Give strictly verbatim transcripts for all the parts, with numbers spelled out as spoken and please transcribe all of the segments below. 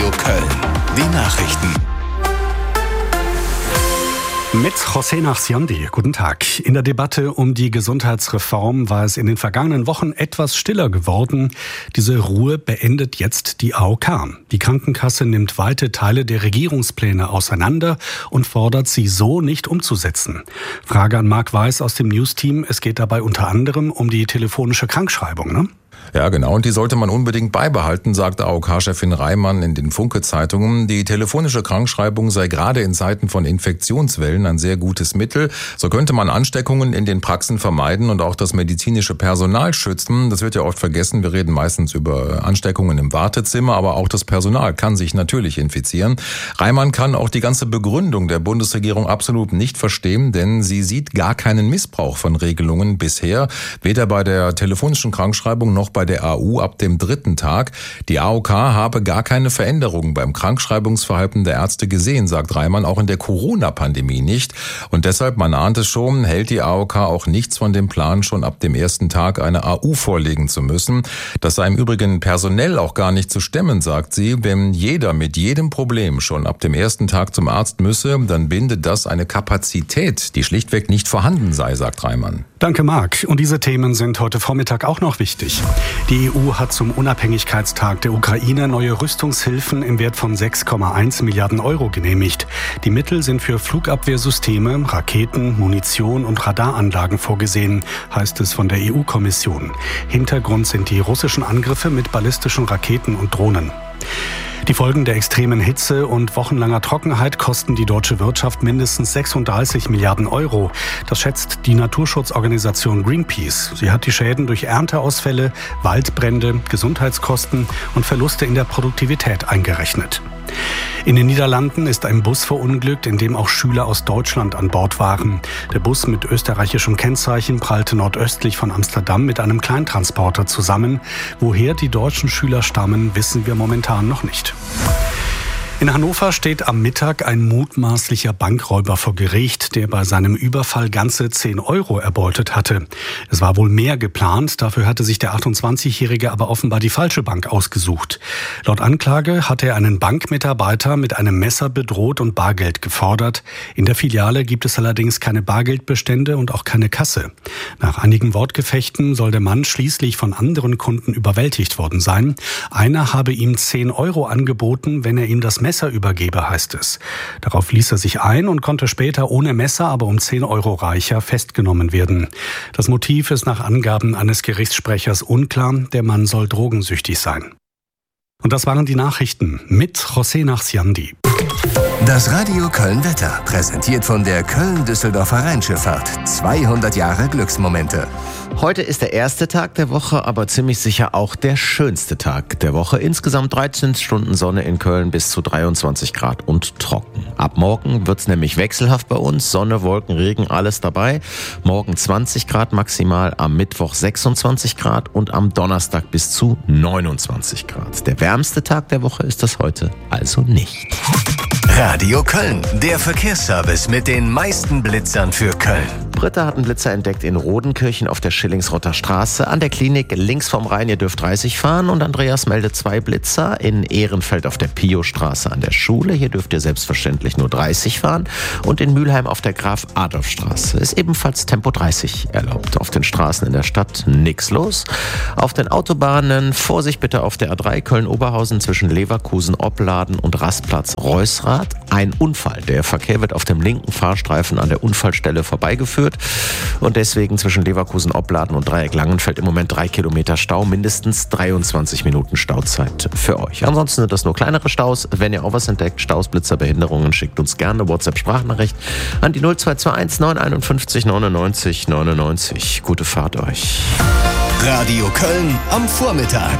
Radio Köln. Die Nachrichten. Mit José Nachsiandi. Guten Tag. In der Debatte um die Gesundheitsreform war es in den vergangenen Wochen etwas stiller geworden. Diese Ruhe beendet jetzt die A O K. Die Krankenkasse nimmt weite Teile der Regierungspläne auseinander und fordert sie so nicht umzusetzen. Frage an Marc Weiß aus dem News-Team. Es geht dabei unter anderem um die telefonische Krankschreibung, ne? Ja, genau. Und die sollte man unbedingt beibehalten, sagt A O K-Chefin Reimann in den Funke-Zeitungen. Die telefonische Krankschreibung sei gerade in Zeiten von Infektionswellen ein sehr gutes Mittel. So könnte man Ansteckungen in den Praxen vermeiden und auch das medizinische Personal schützen. Das wird ja oft vergessen. Wir reden meistens über Ansteckungen im Wartezimmer, aber auch das Personal kann sich natürlich infizieren. Reimann kann auch die ganze Begründung der Bundesregierung absolut nicht verstehen, denn sie sieht gar keinen Missbrauch von Regelungen bisher, weder bei der telefonischen Krankschreibung noch bei der A U ab dem dritten Tag. Die A O K habe gar keine Veränderungen beim Krankschreibungsverhalten der Ärzte gesehen, sagt Reimann, auch in der Corona-Pandemie nicht. Und deshalb, man ahnt es schon, hält die A O K auch nichts von dem Plan, schon ab dem ersten Tag eine A U vorlegen zu müssen. Das sei im Übrigen personell auch gar nicht zu stemmen, sagt sie. Wenn jeder mit jedem Problem schon ab dem ersten Tag zum Arzt müsse, dann bindet das eine Kapazität, die schlichtweg nicht vorhanden sei, sagt Reimann. Danke, Marc. Und diese Themen sind heute Vormittag auch noch wichtig. Die E U hat zum Unabhängigkeitstag der Ukraine neue Rüstungshilfen im Wert von sechs Komma eins Milliarden Euro genehmigt. Die Mittel sind für Flugabwehrsysteme, Raketen, Munition und Radaranlagen vorgesehen, heißt es von der E U-Kommission. Hintergrund sind die russischen Angriffe mit ballistischen Raketen und Drohnen. Die Folgen der extremen Hitze und wochenlanger Trockenheit kosten die deutsche Wirtschaft mindestens sechsunddreißig Milliarden Euro. Das schätzt die Naturschutzorganisation Greenpeace. Sie hat die Schäden durch Ernteausfälle, Waldbrände, Gesundheitskosten und Verluste in der Produktivität eingerechnet. In den Niederlanden ist ein Bus verunglückt, in dem auch Schüler aus Deutschland an Bord waren. Der Bus mit österreichischem Kennzeichen prallte nordöstlich von Amsterdam mit einem Kleintransporter zusammen. Woher die deutschen Schüler stammen, wissen wir momentan noch nicht. In Hannover steht am Mittag ein mutmaßlicher Bankräuber vor Gericht, der bei seinem Überfall ganze zehn Euro erbeutet hatte. Es war wohl mehr geplant, dafür hatte sich der achtundzwanzigjährige aber offenbar die falsche Bank ausgesucht. Laut Anklage hatte er einen Bankmitarbeiter mit einem Messer bedroht und Bargeld gefordert. In der Filiale gibt es allerdings keine Bargeldbestände und auch keine Kasse. Nach einigen Wortgefechten soll der Mann schließlich von anderen Kunden überwältigt worden sein. Einer habe ihm zehn Euro angeboten, wenn er ihm das Messer übergebe, heißt es. Darauf ließ er sich ein und konnte später ohne Messer, aber um zehn Euro reicher, festgenommen werden. Das Motiv ist nach Angaben eines Gerichtssprechers unklar. Der Mann soll drogensüchtig sein. Und das waren die Nachrichten mit José Nachsiandi. Das Radio Köln-Wetter, präsentiert von der Köln-Düsseldorfer Rheinschifffahrt. zweihundert Jahre Glücksmomente. Heute ist der erste Tag der Woche, aber ziemlich sicher auch der schönste Tag der Woche. Insgesamt dreizehn Stunden Sonne in Köln, bis zu dreiundzwanzig Grad und trocken. Ab morgen wird's nämlich wechselhaft bei uns. Sonne, Wolken, Regen, alles dabei. Morgen zwanzig Grad maximal, am Mittwoch sechsundzwanzig Grad und am Donnerstag bis zu neunundzwanzig Grad. Der wärmste Tag der Woche ist das heute also nicht. Radio Köln, der Verkehrsservice mit den meisten Blitzern für Köln. Britta hat einen Blitzer entdeckt in Rodenkirchen auf der Schillingsrotter Straße. An der Klinik links vom Rhein, ihr dürft dreißig fahren. Und Andreas meldet zwei Blitzer in Ehrenfeld auf der Pio-Straße an der Schule. Hier dürft ihr selbstverständlich nur dreißig fahren. Und in Mülheim auf der Graf-Adolf-Straße ist ebenfalls Tempo dreißig erlaubt. Auf den Straßen in der Stadt nix los. Auf den Autobahnen Vorsicht bitte auf der A drei Köln-Oberhausen zwischen Leverkusen, Opladen und Rastplatz Reusrath. Ein Unfall. Der Verkehr wird auf dem linken Fahrstreifen an der Unfallstelle vorbeigeführt. Und deswegen zwischen Leverkusen, Opladen und Dreieck Langenfeld im Moment drei Kilometer Stau, mindestens dreiundzwanzig Minuten Stauzeit für euch. Ansonsten sind das nur kleinere Staus. Wenn ihr auch was entdeckt, Staus, Blitzer, Behinderungen, schickt uns gerne eine WhatsApp-Sprachnachricht an die null zwei zwei eins neun fünf eins neunundneunzig neunundneunzig. Gute Fahrt euch. Radio Köln am Vormittag.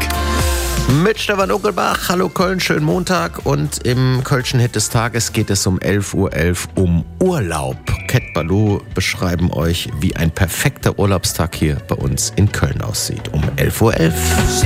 Mit Stefan Uckelbach. Hallo Köln, schönen Montag. Und im Kölschen Hit des Tages geht es um elf Uhr elf um Urlaub. Cat Balou beschreiben euch, wie ein perfekter Urlaubstag hier bei uns in Köln aussieht. Um elf Uhr elf.